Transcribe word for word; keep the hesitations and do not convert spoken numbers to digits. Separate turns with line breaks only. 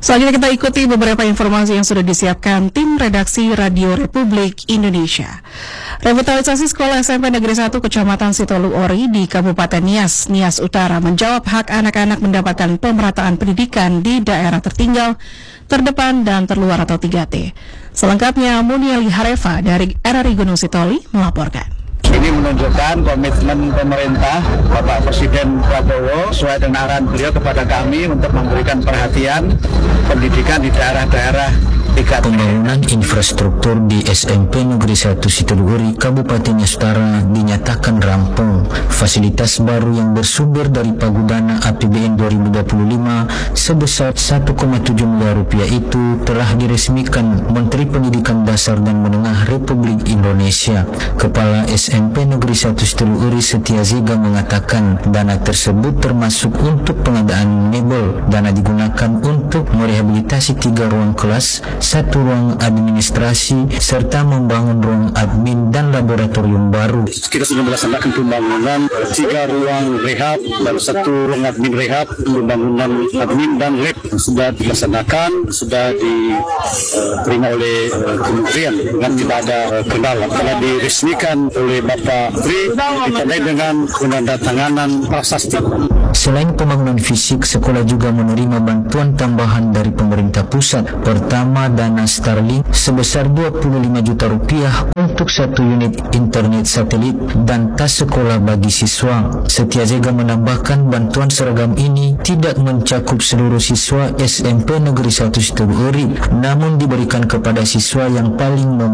Selanjutnya kita ikuti beberapa informasi yang sudah disiapkan tim redaksi Radio Republik Indonesia. Revitalisasi Sekolah S M P Negeri satu Kecamatan Sitolu Ori di Kabupaten Nias, Nias Utara menjawab hak anak-anak mendapatkan pemerataan pendidikan di daerah tertinggal, terdepan, dan terluar atau tiga T. Selengkapnya Muniali Harefa dari R R I Gunung Sitoli melaporkan.
Ini menunjukkan komitmen pemerintah Bapak Presiden Prabowo sesuai dengan arahan beliau kepada kami untuk memberikan perhatian pendidikan di daerah-daerah tiga T.
Pembangunan infrastruktur di S M P Negeri satu Sitolu Ori, Kabupaten Nias Utara dinyatakan rampung. Fasilitas baru yang bersumber dari pagudana A P B N dua ribu dua puluh lima sebesar satu koma tujuh miliar rupiah itu telah diresmikan Menteri Pendidikan Dasar dan Menengah Republik Indonesia. Kepala S M P Negeri satu Sitolu Ori Setia Zega mengatakan dana tersebut termasuk untuk pengadaan mebel. Dana digunakan untuk merehabilitasi tiga ruang kelas, satu ruang administrasi, serta membangun ruang admin dan laboratorium baru.
Kita sudah melaksanakan pembangunan tiga ruang rehab dan satu ruang admin rehab, pembangunan admin dan lab sudah dilaksanakan, sudah diterima oleh kementerian dengan tidak ada kendala. Telah diresmikan oleh Bapak Menteri ditandai dengan penandatanganan prasasti.
Selain pembangunan fisik, sekolah juga menerima bantuan tambahan dari pemerintah pusat. Pertama, dana Starlink sebesar dua puluh lima juta rupiah untuk satu unit internet satelit dan tas sekolah bagi siswa. Setia Zega menambahkan bantuan seragam ini tidak mencakup seluruh siswa S M P Negeri satu Sitolu Ori, namun diberikan kepada siswa yang paling